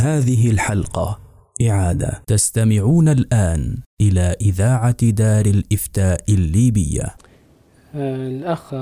هذه الحلقة إعادة. تستمعون الآن إلى إذاعة دار الإفتاء الليبية. الأخ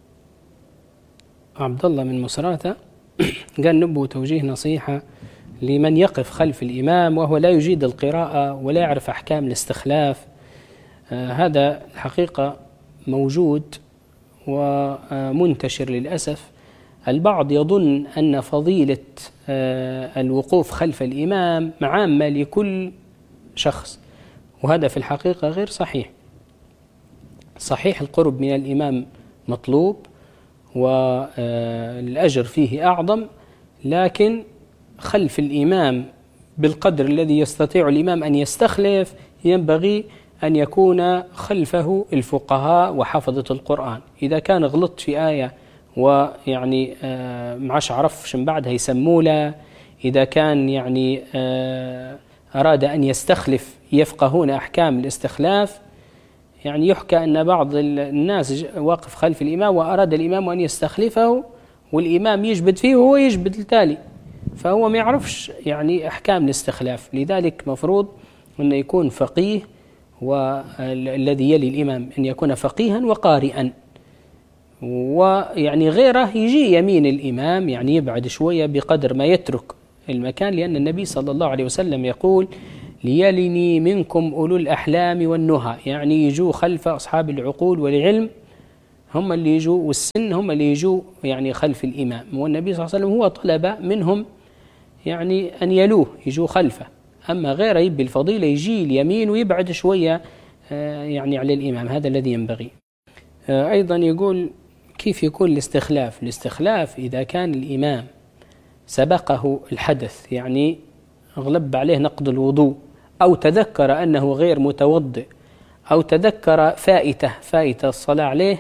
عبد الله من مصراتة قال نبو توجيه نصيحة لمن يقف خلف الإمام وهو لا يجيد القراءة ولا يعرف أحكام الاستخلاف. هذا الحقيقة موجود ومنتشر للأسف. البعض يظن أن فضيلة الوقوف خلف الإمام عامة لكل شخص، وهذا في الحقيقة غير صحيح. صحيح القرب من الإمام مطلوب والأجر فيه أعظم، لكن خلف الإمام بالقدر الذي يستطيع الإمام أن يستخلف ينبغي أن يكون خلفه الفقهاء وحفظة القرآن. إذا كان غلط في آية ويعني معش عرفش من بعدها يسموا له، إذا كان يعني أراد أن يستخلف يفقهون أحكام الاستخلاف، يعني يحكى أن بعض الناس واقف خلف الإمام وأراد الإمام أن يستخلفه والإمام يجبد فيه وهو يجبد التالي، فهو ما يعرفش يعني أحكام الاستخلاف. لذلك مفروض أن يكون فقيه، والذي يلي الإمام أن يكون فقيها وقارئا، ويعني غيره يجي يمين الإمام يعني يبعد شوية بقدر ما يترك المكان، لأن النبي صلى الله عليه وسلم يقول ليلني منكم أولو الأحلام والنهى، يعني يجوا خلف أصحاب العقول والعلم، هم اللي يجوا والسن هم اللي يجوا يعني خلف الإمام. والنبي صلى الله عليه وسلم هو طلب منهم يعني أن يلوه يجوا خلفه، أما غيره يبي الفضيلة يجي اليمين ويبعد شوية يعني على الإمام، هذا الذي ينبغي. أيضا يقول كيف يكون الاستخلاف؟ الاستخلاف إذا كان الإمام سبقه الحدث، يعني غلب عليه نقض الوضوء، أو تذكر أنه غير متوضئ، أو تذكر فائتة الصلاة عليه،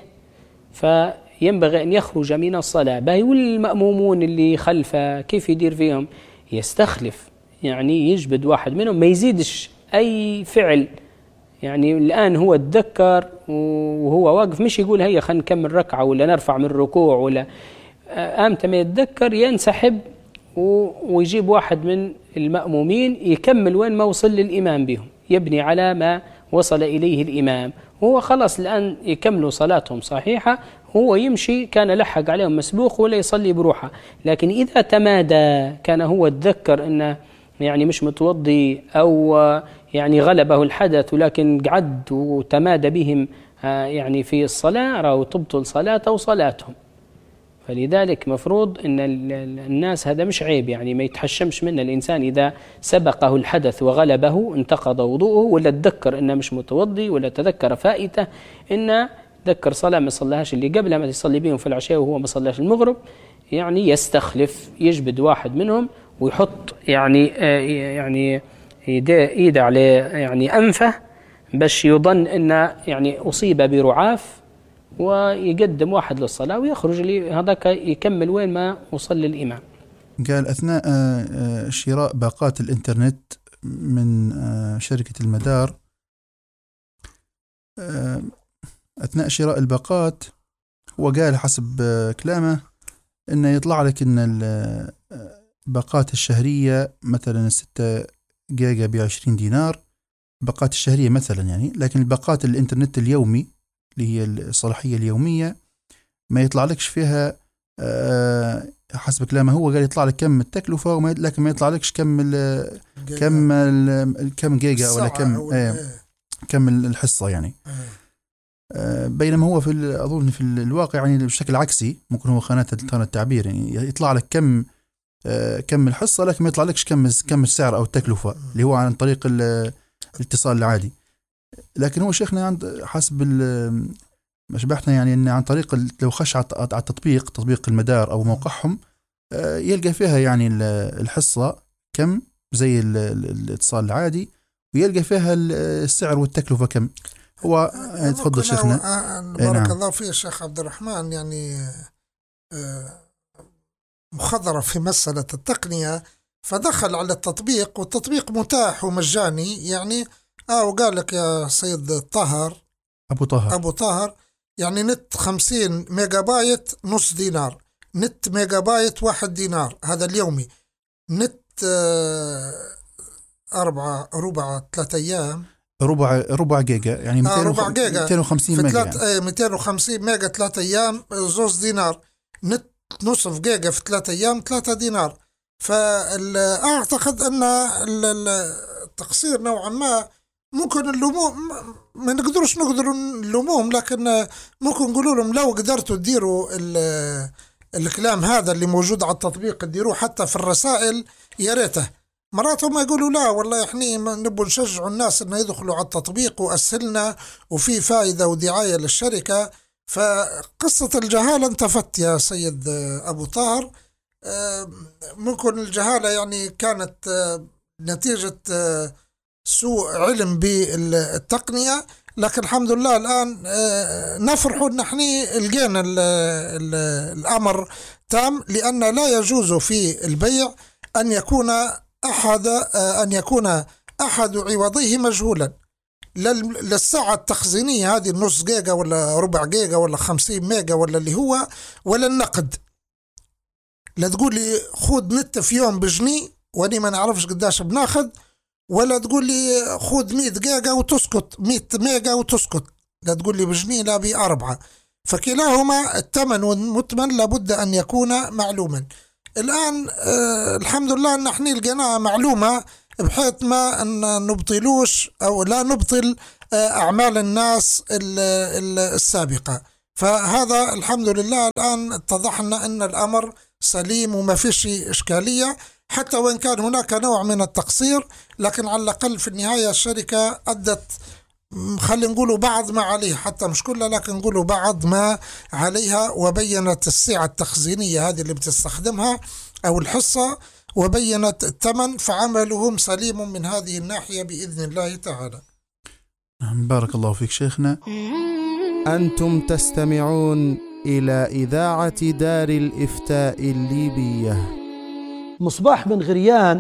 فينبغي أن يخرج من الصلاة. باهي والمأمومون اللي خلفه كيف يدير فيهم؟ يستخلف، يعني يجبد واحد منهم، ما يزيدش أي فعل. يعني الآن هو تذكر وهو واقف، مش يقول هيا خلينا نكمل ركعة ولا نرفع من الركوع، ولا أمتى ما يتذكر ينسحب ويجيب واحد من المأمومين يكمل وين ما وصل للإمام بهم، يبني على ما وصل إليه الإمام، وهو خلاص الآن يكملوا صلاتهم صحيحة، هو يمشي كان لحق عليهم مسبوق ولا يصلي بروحه. لكن إذا تمادى كان هو تذكر أنه يعني مش متوضي، أو يعني غلبه الحدث ولكن قعد وتمادى بهم يعني في الصلاة، رأوا تبطل صلاته وصلاتهم. فلذلك مفروض أن الناس هذا مش عيب، يعني ما يتحشمش منه الإنسان إذا سبقه الحدث وغلبه انتقض وضوءه، ولا تذكر أنه مش متوضي، ولا تذكر فائته، إنه تذكر صلاة ما صلاهاش اللي قبلها، ما يصلي بهم في العشاء وهو ما صلاش المغرب، يعني يستخلف، يجبد واحد منهم ويحط يعني إيده على يعني أنفه باش يظن أن يعني أصيب برعاف، ويقدم واحد للصلاة ويخرج لي هذاك يكمل وين ما وصل للإمام. قال أثناء شراء باقات الإنترنت من شركة المدار، أثناء شراء الباقات هو قال حسب كلامه إنه يطلع لك إن الباقات الشهرية مثلا 6 جيجا ب20 دينار، الباقات الشهرية مثلا يعني، لكن الباقات الإنترنت اليومي اللي هي الصلاحية اليومية ما يطلع لكش فيها حسب كلامه هو قال يطلع لك كم التكلفة، لكن ما يطلع لكش كم جيجا ولا كم الحصة يعني. بينما هو أظن في الواقع يعني بشكل عكسي، ممكن هو خانة التعبير، يعني يطلع لك كم الحصة لكن ما يطلع لكش كم السعر أو التكلفة اللي هو عن طريق الاتصال العادي. لكن هو شيخنا عند حسب مشبحنا يعني إن عن طريق لو خش على تطبيق المدار أو موقعهم يلقى فيها يعني الحصة كم زي الاتصال العادي، ويلقى فيها السعر والتكلفة كم. هو تفضل شيخنا. بارك الله فيك الشيخ عبد الرحمن. يعني مخضرة في مسألة التقنية، فدخل على التطبيق والتطبيق متاح ومجاني يعني. وقال لك يا سيد أبو طاهر يعني نت 50 ميجا بايت نص دينار، نت ميجا بايت 1 دينار، هذا اليومي. نت 3 أيام، ربع جيجا يعني 250 ميجا يعني. 250 ميجا 3 أيام 2 دينار. نت نصف جيجا في 3 أيام 3 دينار. فأعتقد أن التقصير نوعا ما ممكن اللوموم، ما نقدرش اللوموم، لكن ممكن نقولوا لهم لو قدرتوا تديروا الكلام هذا اللي موجود على التطبيق تديروه حتى في الرسائل يا ريته. مرات هم يقولوا لا والله احنا نبغى نشجعوا الناس انه يدخلوا على التطبيق واسهلنا وفي فائدة ودعاية للشركة. فقصة الجهالة انتفت يا سيد أبو طاهر. ممكن الجهالة يعني كانت نتيجة سوء علم بالتقنية، لكن الحمد لله الآن نفرح ان احنا لقينا الأمر تام، لأن لا يجوز في البيع أن يكون أحد عوضيه مجهولا. للساعة التخزينية هذه النص جيجا ولا ربع جيجا ولا 50 ميجا ولا اللي هو، ولا النقد. لا تقول لي خود نت في يوم بجنيه واني ما نعرفش قداش بناخد، ولا تقول لي خود 100 جيجا وتسكت 100 ميجا وتسكت. لا تقول لي بجنيه لا ب4. فكلاهما الثمن والمثمن لابد أن يكون معلوما. الآن الحمد لله أن احنا لقيناها معلومة بحيث ما أن نبطلوش أو لا نبطل أعمال الناس السابقة. فهذا الحمد لله الآن اتضحنا أن الأمر سليم وما فيش إشكالية، حتى وإن كان هناك نوع من التقصير، لكن على الأقل في النهاية الشركة أدت خلينا نقولوا بعض ما عليها، حتى مش كلها لكن نقولوا بعض ما عليها، وبينت السعة التخزينية هذه اللي بتستخدمها أو الحصة، وبينت الثمن، فعملهم سليم من هذه الناحية بإذن الله تعالى. بارك الله فيك شيخنا. أنتم تستمعون إلى إذاعة دار الإفتاء الليبية. مصباح بن غريان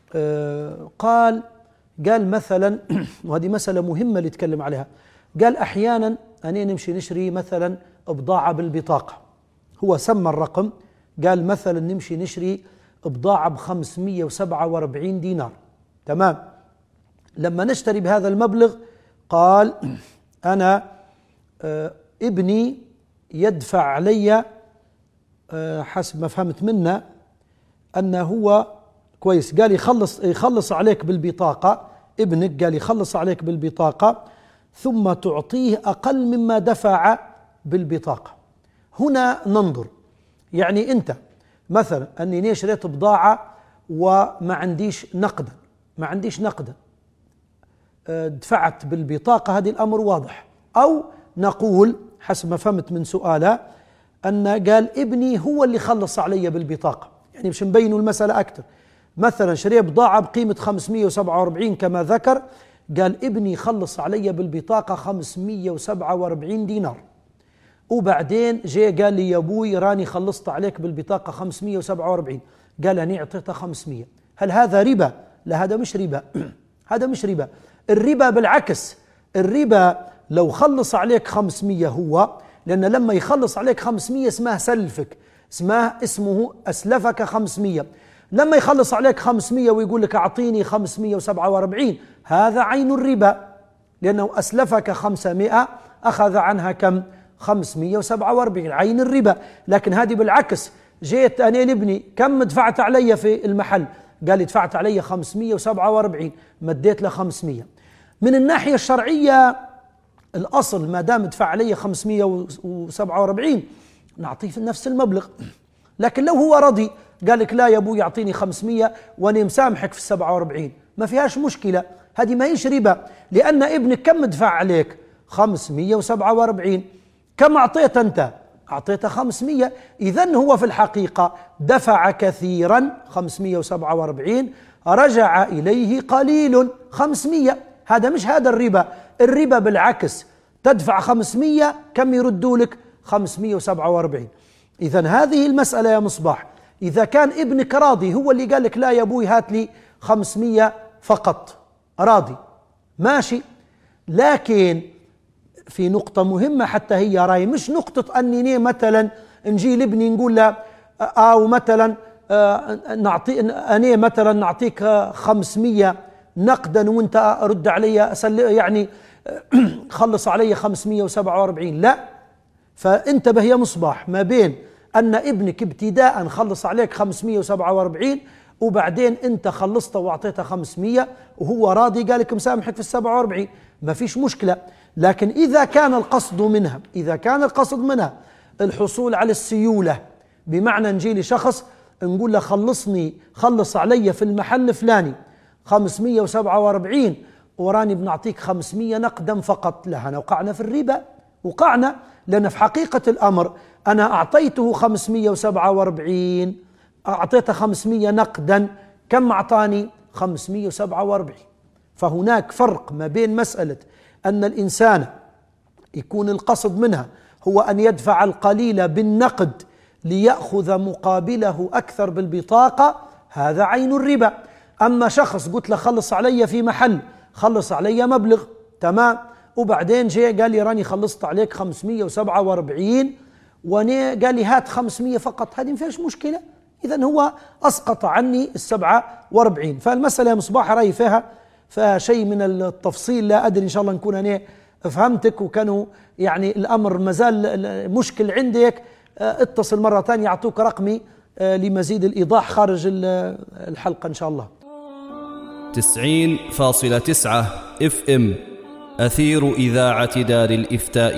قال مثلا وهذه مسألة مهمة اللي يتكلم عليها، قال أحيانا أنا نمشي نشري مثلا بضاعة بالبطاقة، هو سمى الرقم، قال مثلا نمشي نشري بضاعة ب547 دينار، تمام. لما نشتري بهذا المبلغ قال أنا ابني يدفع علي، حسب ما فهمت منه أنه هو كويس، قال يخلص عليك بالبطاقة، ابنك قال يخلص عليك بالبطاقة ثم تعطيه أقل مما دفع بالبطاقة. هنا ننظر، يعني أنت مثلا أني شريت بضاعة وما عنديش نقدا، دفعت بالبطاقة، هذه الأمر واضح. أو نقول حسب ما فهمت من سؤاله أن قال ابني هو اللي خلص علي بالبطاقة، يعني مش نبينوا المسألة أكثر. مثلا شريت بضاعة بقيمة 547 كما ذكر، قال ابني خلص علي بالبطاقة 547 دينار، وبعدين جاء قال لي يا أبوي راني خلصت عليك بالبطاقة 547، قال أنا أعطيته 500. هل هذا ربا؟ لا، هذا مش ربا. هذا مش ربا. الربا بالعكس، الربا لو خلص عليك 500 هو، لأن لما يخلص عليك 500 اسمه سلفك، اسمه أسلفك 500. لما يخلص عليك 500 ويقول لك أعطيني 547، هذا عين الربا، لأنه أسلفك 500 أخذ عنها كم؟ 547، عين الربا. لكن هذه بالعكس، جيت أنا لابني كم دفعت علي في المحل؟ قال لي دفعت علي 547، مديت له 500. من الناحية الشرعية الأصل ما دام دفع علي 547 نعطيه في نفس المبلغ. لكن لو هو رضي قال لك لا يا أبو يعطيني 500 وأنا مسامحك في 47، ما فيهاش مشكلة، هذه ما هيش ربا، لأن ابنك كم دفع عليك؟ 547. كم أعطيت أنت؟ أعطيته 500. إذن هو في الحقيقة دفع كثيرا 547، رجع إليه قليل 500. هذا مش هذا الربا. الربا بالعكس، تدفع 500 كم يردوا لك؟ 547. إذن هذه المسألة يا مصباح، إذا كان ابنك راضي، هو اللي قال لك لا يا أبوي هات لي 500 فقط، راضي ماشي. لكن في نقطة مهمة حتى هي راي، مش نقطة أنني مثلا نجي لابني نقول له أو مثلا أنا مثلا نعطيك 500 نقدا وانت رد علي يعني خلص علي 547. لا، فانتبه يا مصباح ما بين أن ابنك ابتداء خلص عليك 547 وبعدين انت خلصته واعطيته 500 وهو راضي قال لك مسامحك في 47، ما فيش مشكلة. لكن إذا كان القصد منها الحصول على السيولة، بمعنى نجي لشخص نقول له خلص علي في المحل فلاني 547 وراني بنعطيك 500 نقدا فقط، لهنا وقعنا في الربا، وقعنا لأن في حقيقة الأمر أنا أعطيته 547، أعطيته 500 نقدا، كم أعطاني؟ 547. فهناك فرق ما بين مسألة أن الإنسان يكون القصد منها هو أن يدفع القليل بالنقد ليأخذ مقابله أكثر بالبطاقة، هذا عين الربا. أما شخص قلت له خلص علي في محل، خلص علي مبلغ تمام، وبعدين جاء قال لي راني خلصت عليك 547 وانا قال لي هات 500 فقط، هذه ما فيهاش مشكلة، إذن هو أسقط عني 47. فالمسألة يا مصباح رأي فيها شيء من التفصيل، لا أدري إن شاء الله نكون أنا فهمتك وكانوا يعني الأمر مازال مشكل عندك. اتصل مرة ثانية يعطوك رقمي لمزيد الإيضاح خارج الحلقة إن شاء الله. 90.9 FM أثير إذاعة دار الإفتاء